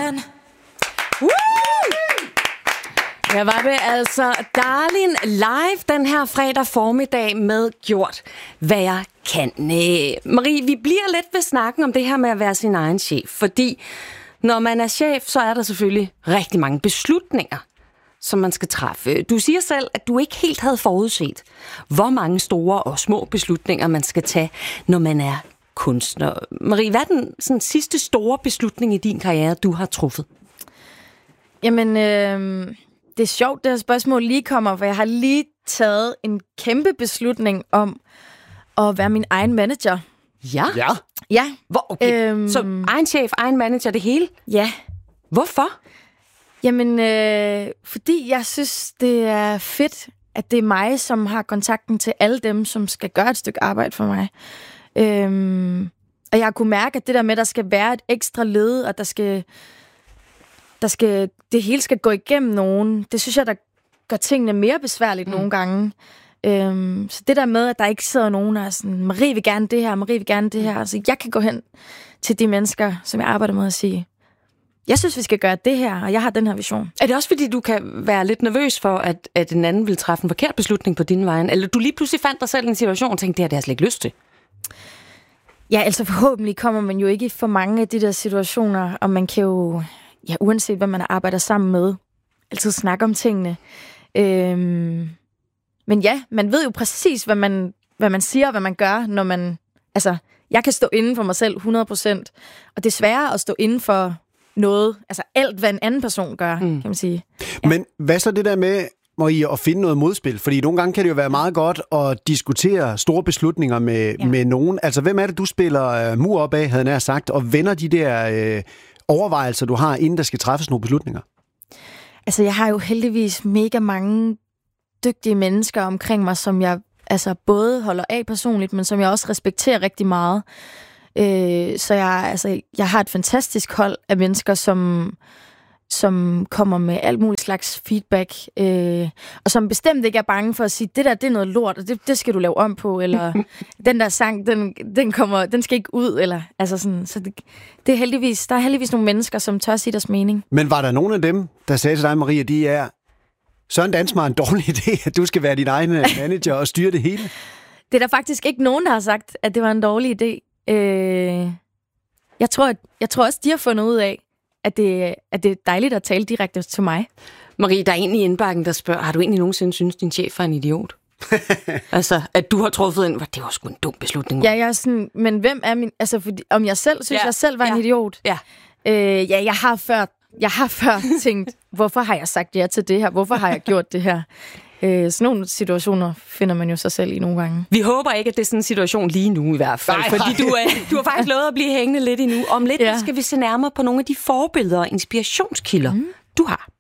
can. Ja, var det altså Darlin live den her fredag formiddag med Gjort, hvad jeg kan. Marie, vi bliver lidt ved snakken om det her med at være sin egen chef, fordi når man er chef, så er der selvfølgelig rigtig mange beslutninger, som man skal træffe. Du siger selv, at du ikke helt havde forudset, hvor mange store og små beslutninger man skal tage, når man er kunstner. Marie, hvad er den sådan, sidste store beslutning i din karriere, du har truffet? Jamen, det er sjovt, det her spørgsmål lige kommer, for jeg har lige taget en kæmpe beslutning om at være min egen manager. Ja? Ja. Okay. Så egen chef, egen manager, det hele? Ja. Hvorfor? Jamen, fordi jeg synes, det er fedt, at det er mig, som har kontakten til alle dem, som skal gøre et stykke arbejde for mig. Og jeg kunne mærke, at det der med, at der skal være et ekstra led, og det hele skal gå igennem nogen, det synes jeg, der gør tingene mere besværligt nogle gange. Så det der med, at der ikke sidder nogen, der er sådan, Marie vil gerne det her, Marie vil gerne det her. Altså, jeg kan gå hen til de mennesker, som jeg arbejder med og sige, jeg synes, vi skal gøre det her, og jeg har den her vision. Er det også, fordi du kan være lidt nervøs for, at en anden vil træffe en forkert beslutning på din vej? Eller du lige pludselig fandt dig selv i en situation og tænkte, det har jeg slet ikke lyst til? Ja, altså forhåbentlig kommer man jo ikke i for mange af de der situationer, og man kan jo, ja, uanset hvad man arbejder sammen med, altid snakke om tingene. Men ja, man ved jo præcis, hvad man siger og hvad man gør, når man... Altså, jeg kan stå inden for mig selv 100%, og det er sværere at stå inden for noget, altså alt, hvad en anden person gør, kan man sige. Ja. Men hvad så det der med, Marie, at finde noget modspil? Fordi nogle gange kan det jo være meget godt at diskutere store beslutninger med nogen. Altså, hvem er det, du spiller mur op af, havde jeg nær sagt, og vender de der overvejelser, du har, inden der skal træffes nogle beslutninger? Altså, jeg har jo heldigvis mega mange dygtige mennesker omkring mig, som jeg altså både holder af personligt, men som jeg også respekterer rigtig meget. Så jeg har et fantastisk hold af mennesker, som kommer med alt muligt slags feedback, og som bestemt ikke er bange for at sige, det er noget lort, og det skal du lave om på, eller den der sang, den skal ikke ud, eller altså sådan. Så det er heldigvis, der er heldigvis nogle mennesker, som tør sige deres mening. Men var der nogen af dem, der sagde til dig, Marie, de er Søren Dansmar en dårlig idé, at du skal være din egen manager og styre det hele? Det er der faktisk ikke nogen, der har sagt, at det var en dårlig idé. Jeg tror også, de har fundet ud af, at det er dejligt at tale direkte til mig. Marie, der er en i indbakken, der spørger, har du egentlig nogensinde synes din chef er en idiot? Altså, at du har truffet en, det var sgu en dum beslutning. Ja, jeg er sådan, men hvem er min... Altså, fordi, om jeg selv synes, jeg selv var en idiot? Ja. Jeg har før tænkt, hvorfor har jeg sagt ja til det her? Hvorfor har jeg gjort det her? Sådan nogle situationer finder man jo sig selv i nogle gange. Vi håber ikke, at det er sådan en situation lige nu i hvert fald. Nej. Fordi du har faktisk lovet at blive hængende lidt endnu. Om lidt skal vi se nærmere på nogle af de forbilleder og inspirationskilder, du har.